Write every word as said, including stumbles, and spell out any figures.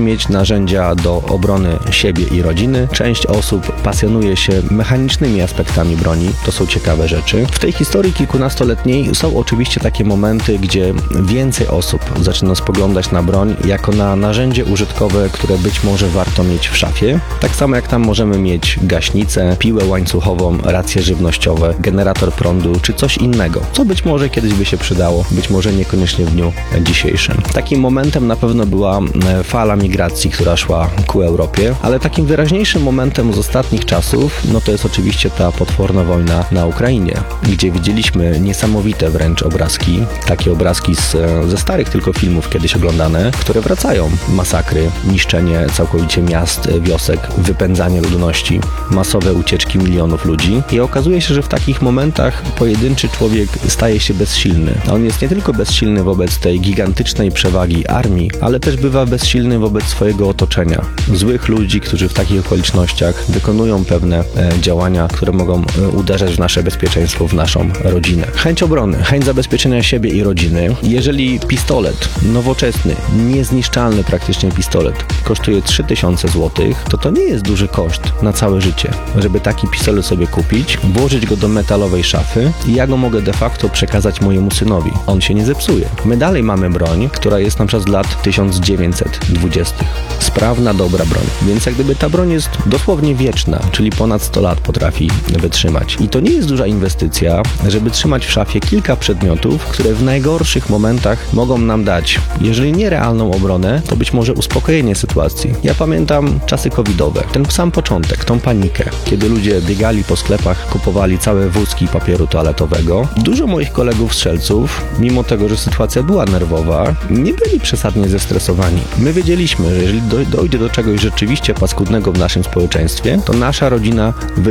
mieć narzędzia do obrony siebie i rodziny. Część osób pasjonuje się mechanicznymi aspektami broni. To są ciekawe rzeczy. W tej historii kilkunastoletniej są oczywiście takie momenty, gdzie więcej osób zaczyna spoglądać na broń jako na narzędzie użytkowe, które być może warto mieć w szafie. Tak samo jak tam możemy mieć gaśnicę, piłę łańcuchową, racje żywnościowe, generator prądu czy coś innego, co być może kiedyś by się przydało, być może niekoniecznie w dniu dzisiejszym. Takim momentem na pewno była fala migracji, która szła ku Europie, ale takim wyraźniejszym momentem z ostatnich czasów, no to jest oczywiście ta potworna wojna na Ukrainie, gdzie widzieliśmy niesamowite wręcz obrazki, takie obrazki z, ze starych tylko filmów kiedyś oglądane, które wracają. Masakry, niszczenie całkowicie miast, wiosek, wypędzanie ludności, masowe ucieczki milionów ludzi i okazuje się, że w takich momentach pojedynczy człowiek staje się bezsilny. A on jest nie tylko bezsilny wobec tej gigantycznej przewagi armii, ale też bywa bezsilny wobec swojego otoczenia. Złych ludzi, którzy w takich okolicznościach wykonują pewne e, działania, które mogą e, uderzać w nasze bezpieczeństwo, w naszą rodzinę. Chęć obrony, chęć zabezpieczenia siebie i rodziny. Jeżeli pistolet, nowoczesny, niezniszczalny praktycznie pistolet kosztuje trzy tysiące złotych, to to nie jest duży koszt na całe życie, żeby taki pistolet sobie kupić, włożyć go do metalowej szafy i ja go mogę de facto przekazać mojemu synowi. On się nie zepsuje. My dalej mamy broń, która jest na przykład z lat tysiąc dziewięćset dwudziestych. Sprawna, dobra broń. Więc jak gdyby ta broń jest dosłownie wieczna, czyli ponad sto lat potrafi wytrzymać. I to nie jest duża inwestycja, żeby trzymać w szafie kilka przedmiotów, które w najgorszych momentach mogą nam dać, jeżeli nie realną obronę, to być może uspokojenie sytuacji. Ja pamiętam czasy covidowe, ten sam początek, tą panikę, kiedy ludzie biegali po sklepach, kupowali całe wózki papieru toaletowego. Dużo moich kolegów strzelców, mimo tego, że sytuacja była nerwowa, nie byli przesadnie zestresowani. My wiedzieliśmy, że jeżeli dojdzie do czegoś rzeczywiście paskudnego w naszym społeczeństwie, to nasza rodzina